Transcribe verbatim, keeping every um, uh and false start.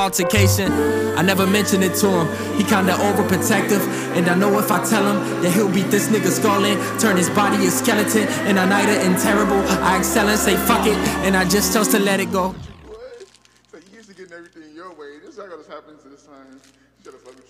altercation. I never mentioned it to him. He kinda overprotective, and I know if I tell him that he'll beat this nigga skull in, turn his body a skeleton, and I night it and terrible. I excel and say fuck it, and I just chose to let it go. What? So you used to getting everything your way. This is not gonna happen this time. You gotta fuck with